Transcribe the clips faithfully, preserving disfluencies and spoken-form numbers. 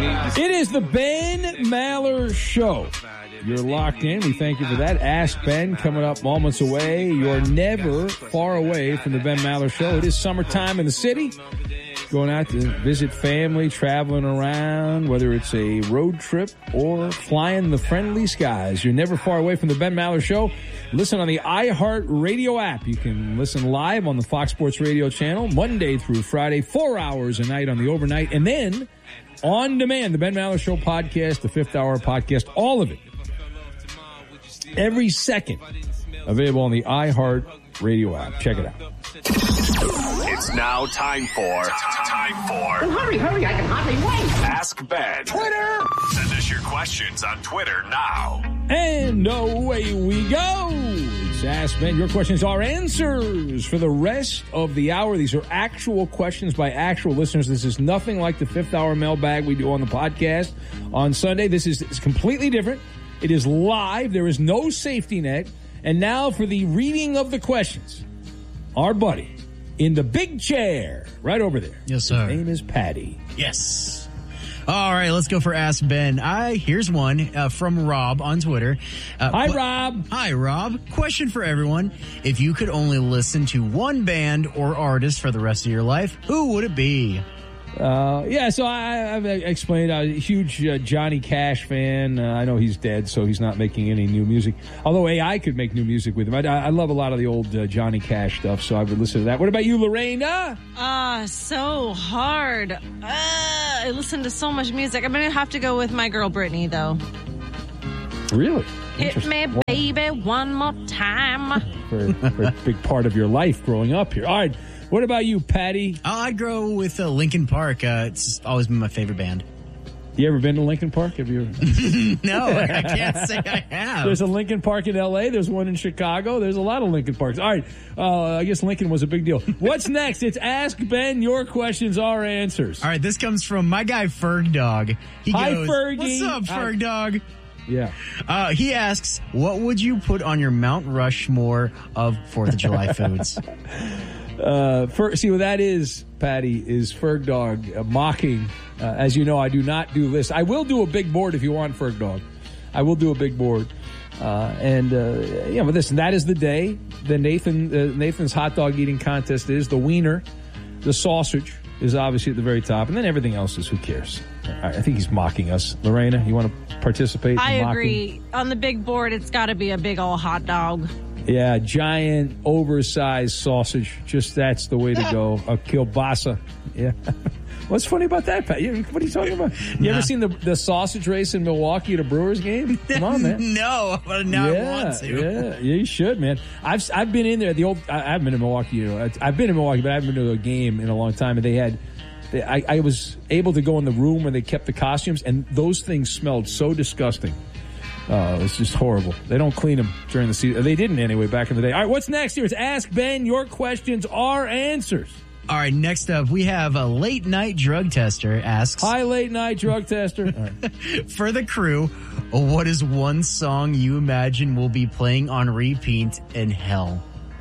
It is the Ben Maller Show. You're locked in. We thank you for that. Ask Ben coming up moments away. You're never far away from the Ben Maller Show. It is summertime in the city. Going out to visit family, traveling around, whether it's a road trip or flying the friendly skies. You're never far away from the Ben Maller Show. Listen on the iHeart Radio app. You can listen live on the Fox Sports Radio channel Monday through Friday, four hours a night on the overnight. And then on demand, the Ben Maller Show podcast, the Fifth Hour podcast, all of it. Every second available on the iHeart Radio app. Check it out. It's now time for time for. Well, hurry, hurry! I can hardly wait. Ask Ben. Twitter. Send us your questions on Twitter now. And away we go. It's Ask Ben. Your questions are answers for the rest of the hour. These are actual questions by actual listeners. This is nothing like the Fifth Hour mailbag we do on the podcast on Sunday. This is it's completely different. It is live. There is no safety net. And now for the reading of the questions. Our buddy in the big chair right over there. Yes, sir. His name is Patty. Yes. All right, let's go for Ask Ben. I Here's one uh, from Rob on Twitter. Uh, Hi, qu- Rob. Hi, Rob. Question for everyone. If you could only listen to one band or artist for the rest of your life, who would it be? Uh, yeah, so I, I've explained. I'm a huge uh, Johnny Cash fan. Uh, I know he's dead, so he's not making any new music. Although A I could make new music with him. I, I love a lot of the old uh, Johnny Cash stuff, so I would listen to that. What about you, Lorena? Ah, uh, so hard. Uh, I listen to so much music. I'm going to have to go with my girl Britney, though. Really? Hit me, baby, one more time. For, for a big part of your life growing up here. All right. What about you, Patty? Oh, I'd go with uh, Linkin Park. Uh, it's always been my favorite band. You ever been to Linkin Park? Have you ever? No, I can't say I have. There's a Linkin Park in L A. There's one in Chicago. There's a lot of Linkin Parks. All right. Uh, I guess Lincoln was a big deal. What's next? It's Ask Ben. Your questions are answers. All right. This comes from my guy, Ferg Dog. He Hi, goes, Fergie. What's up, Ferg Dog? Yeah. Uh, he asks, what would you put on your Mount Rushmore of fourth of July foods? Uh, for, see what that is, Patty, is Ferg Dog uh, mocking. Uh, as you know, I do not do lists. I will do a big board if you want, Ferg Dog. I will do a big board. Uh, and, uh, yeah, but listen, that is the day. The Nathan, uh, Nathan's hot dog eating contest is the wiener. The sausage is obviously at the very top. And then everything else is who cares. I, I think he's mocking us. Lorena, you want to participate? I in agree. Mocking? On the big board, it's got to be a big old hot dog. Yeah, giant, oversized sausage. Just that's the way to go. A kielbasa. Yeah. What's funny about that, Pat? What are you talking about? You nah. ever seen the the sausage race in Milwaukee at a Brewers game? Come on, man. No, but now yeah, I want to. Yeah, yeah, you should, man. I've I've been in there. The old I haven't been in Milwaukee. You know, I've been in Milwaukee, but I haven't been to a game in a long time. And they had, they, I, I was able to go in the room where they kept the costumes, and those things smelled so disgusting. Oh, it's just horrible. They don't clean them during the season. They didn't anyway back in the day. All right, what's next here? It's Ask Ben. Your questions are answers. All right, next up, we have a late night drug tester asks. Hi, late night drug tester. Right. For the crew, what is one song you imagine will be playing on repeat in hell?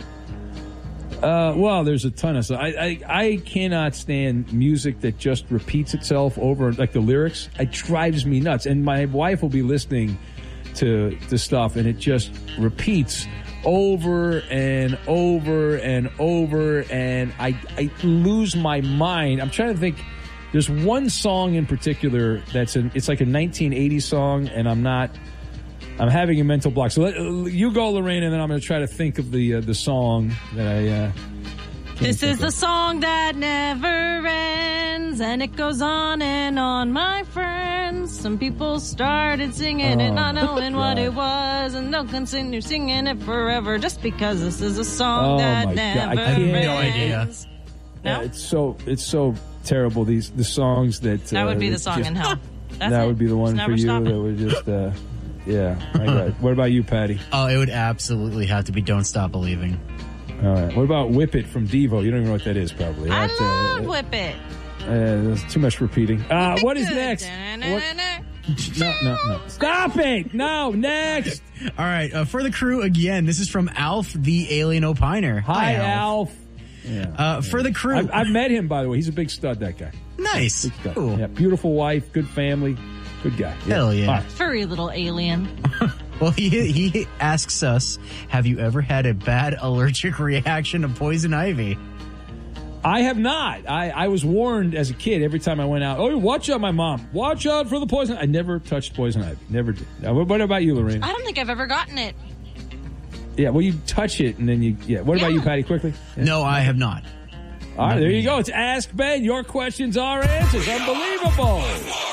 Uh, well, there's a ton of stuff. I, I, I cannot stand music that just repeats itself over, like the lyrics. It drives me nuts. And my wife will be listening to the stuff, and it just repeats over and over and over, and I, I lose my mind. I'm trying to think. There's one song in particular that's an, it's like a nineteen eighties song, and I'm not, I'm having a mental block. So let, you go, Lorraine, and then I'm going to try to think of the uh, the song that I uh, This is the song that never ends, and it goes on and on, my friends. Some people started singing oh, it, not knowing God. what it was, and they'll continue singing it forever just because this is a song Oh, that my never God. I can't- ends. No idea. No? Uh, it's so it's so terrible. These the songs that That uh, would be the it's song just- in hell. That's that it. would be the one It's for never you. stopping. That would just uh, yeah. I got it. What about you, Patty? Oh, it would absolutely have to be Don't Stop Believing. All right. What about Whip It from Devo? You don't even know what that is, probably. I That's, love uh, Whip It. Uh, there's too much repeating. Uh, what is Good. next? What? Da-na-na-na. No, no, no. Stop it! No, next. All right, uh, for the crew again, this is from Alf, the Alien Opiner. Hi, Alf. Yeah. Uh, for the crew. I've, I've met him, by the way. He's a big stud, that guy. Nice. Cool. Yeah, beautiful wife, good family, good guy. Yeah. Hell yeah. All right. Furry little alien. Well, he he asks us, have you ever had a bad allergic reaction to poison ivy? I have not. I, I was warned as a kid every time I went out. Oh, watch out, my mom. Watch out for the poison. I never touched poison ivy. Never did. Now, what about you, Lorraine? I don't think I've ever gotten it. Yeah, well, you touch it and then you. Yeah. What Yeah. about you, Patty? Quickly. Yeah. No, I have not. All right, there you go. It's Ask Ben. Your questions, our answers. Unbelievable.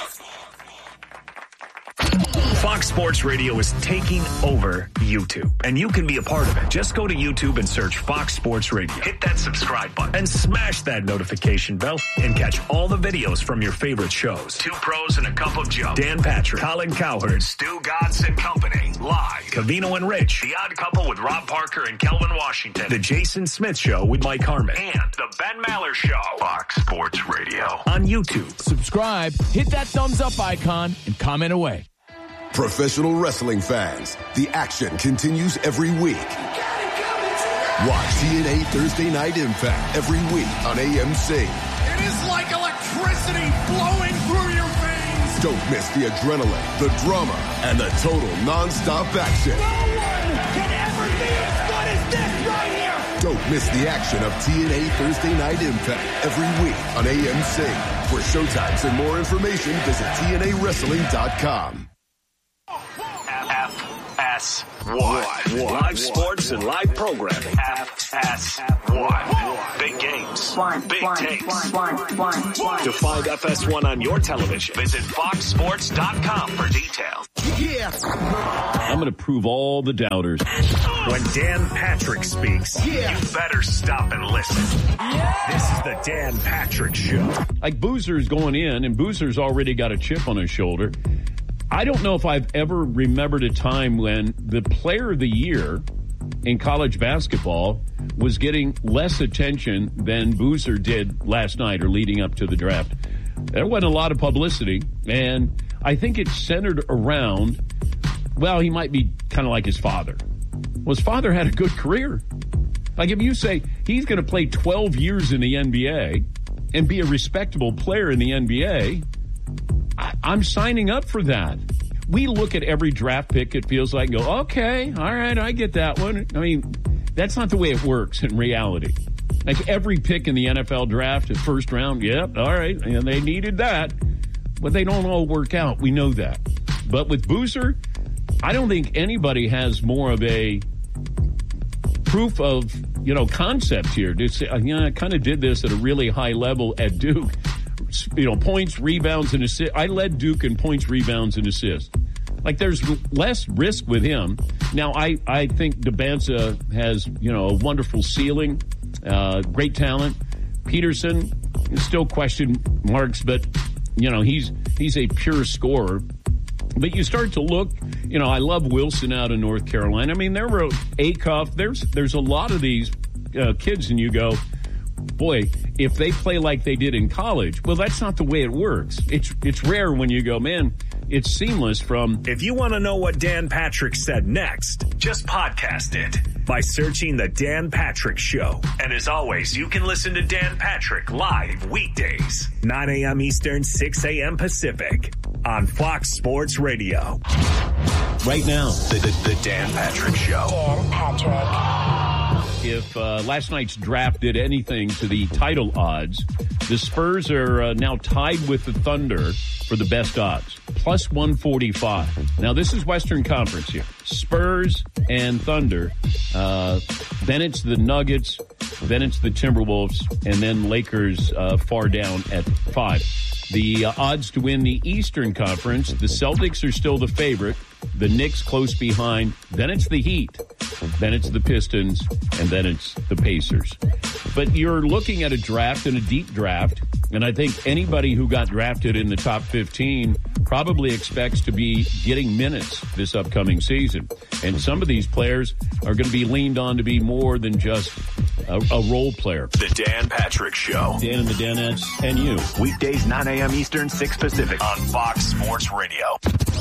Fox Sports Radio is taking over YouTube, and you can be a part of it. Just go to YouTube and search Fox Sports Radio. Hit that subscribe button and smash that notification bell and catch all the videos from your favorite shows. Two Pros and a Cup of Joe. Dan Patrick, Colin Cowherd, Stu Godson and Company. Live. Covino and Rich. The Odd Couple with Rob Parker and Kelvin Washington. The Jason Smith Show with Mike Harmon. And The Ben Maller Show. Fox Sports Radio. On YouTube. Subscribe, hit that thumbs up icon, and comment away. Professional wrestling fans, the action continues every week. Watch T N A Thursday Night Impact every week on A M C. It is like electricity flowing through your veins. Don't miss the adrenaline, the drama, and the total non-stop action. No one can ever be as good as this right here. Don't miss the action of T N A Thursday Night Impact every week on A M C. For showtimes and more information, visit T N A wrestling dot com. F S one. Live sports and live programming. F S one. Big games. Big takes. To find F S one on your television, visit fox sports dot com for details. I'm going to prove all the doubters. When Dan Patrick speaks, you better stop and listen. This is the Dan Patrick Show. Like Boozer's going in, and Boozer's already got a chip on his shoulder. I don't know if I've ever remembered a time when the player of the year in college basketball was getting less attention than Boozer did last night or leading up to the draft. There wasn't a lot of publicity, and I think it's centered around, well, he might be kind of like his father. Well, his father had a good career. Like if you say he's going to play twelve years in the N B A and be a respectable player in the N B A, I, I'm signing up for that. We look at every draft pick, it feels like, and go, okay, all right, I get that one. I mean, that's not the way it works in reality. Like every pick in the N F L draft, the first round, yep, all right, and they needed that. But they don't all work out. We know that. But with Boozer, I don't think anybody has more of a proof of, you know, concept here. To say, you know, I kind of did this at a really high level at Duke. You know, points, rebounds, and assists. I led Duke in points, rebounds, and assists. Like, there's less risk with him. Now, I, I think Debanza has, you know, a wonderful ceiling, uh, great talent. Peterson, still question marks, but, you know, he's he's a pure scorer. But you start to look, you know, I love Wilson out of North Carolina. I mean, there were Acuff. There's, there's a lot of these uh, kids, and you go, boy, if they play like they did in college, well, that's not the way it works. It's it's rare when you go, man, it's seamless from... If you want to know what Dan Patrick said next, just podcast it by searching The Dan Patrick Show. And as always, you can listen to Dan Patrick live weekdays, nine a.m. Eastern, six a.m. Pacific on Fox Sports Radio. Right now, the, the, the Dan Patrick Show. Dan Patrick. If uh, last night's draft did anything to the title odds, the Spurs are uh, now tied with the Thunder for the best odds, plus one forty-five. Now, this is Western Conference here. Spurs and Thunder. Uh, then it's the Nuggets. Then it's the Timberwolves. And then Lakers uh, far down at five. The uh, odds to win the Eastern Conference, the Celtics are still the favorite. The Knicks close behind. Then it's the Heat. Then it's the Pistons. And then it's the Pacers. But you're looking at a draft and a deep draft. And I think anybody who got drafted in the top fifteen probably expects to be getting minutes this upcoming season. And some of these players are going to be leaned on to be more than just a, a role player. The Dan Patrick Show. Dan and the Danettes and you. Weekdays, nine a.m. Eastern, six Pacific on Fox Sports Radio.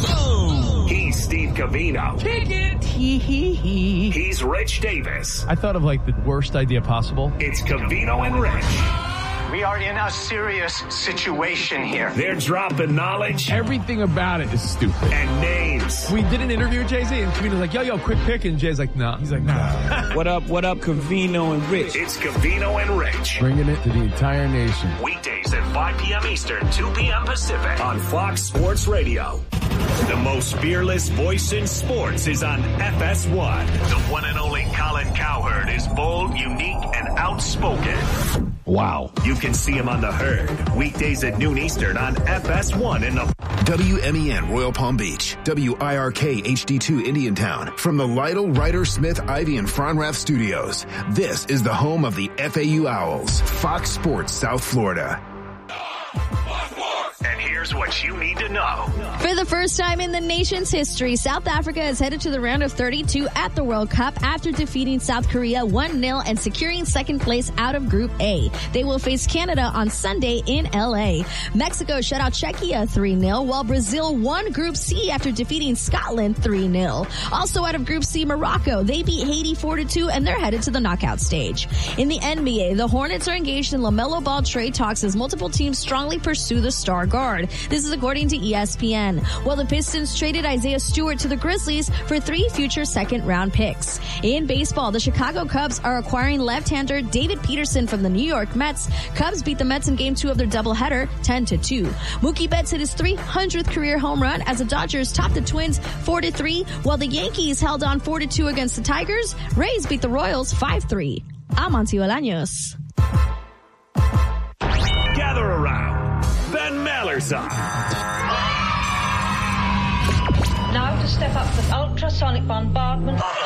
Boom. He's Steve Covino. Kick it! Hee hee hee. He's Rich Davis. I thought of like the worst idea possible. It's Covino and Rich. We are in a serious situation here. They're dropping knowledge. Everything about it is stupid. And names. We did an interview with Jay-Z, and Cavino's like, yo, yo, quick pick, and Jay's like, nah. He's like, nah. What up, what up, Cavino and Rich? It's Cavino and Rich. Bringing it to the entire nation. Weekdays at five p.m. Eastern, two p.m. Pacific on Fox Sports Radio. The most fearless voice in sports is on F S one. The one and only Colin Cowherd is bold, unique, and outspoken. Wow. You can see him on The Herd, weekdays at noon Eastern on F S one in the... W M E N Royal Palm Beach, W I R K H D two Indiantown. From the Lytle, Ryder, Smith, Ivy, and Fronrath studios, this is the home of the F A U Owls, Fox Sports South Florida. And here's what you need to know. For the first time in the nation's history, South Africa is headed to the round of thirty-two at the World Cup after defeating South Korea one nil and securing second place out of Group A. They will face Canada on Sunday in L A. Mexico shut out Czechia three nil, while Brazil won Group C after defeating Scotland three nil. Also out of Group C, Morocco. They beat Haiti four to two, and they're headed to the knockout stage. In the N B A, the Hornets are engaged in LaMelo Ball trade talks as multiple teams strongly pursue the star guard. This is according to E S P N. While the Pistons traded Isaiah Stewart to the Grizzlies for three future second-round picks. In baseball, the Chicago Cubs are acquiring left-hander David Peterson from the New York Mets. Cubs beat the Mets in Game two of their doubleheader, ten to two. Mookie Betts hit his three hundredth career home run as the Dodgers topped the Twins four to three, while the Yankees held on four to two against the Tigers. Rays beat the Royals five three. I'm Auntie Bolaños. Gather around. Ben Maller's on. Now to step up with ultrasonic bombardment.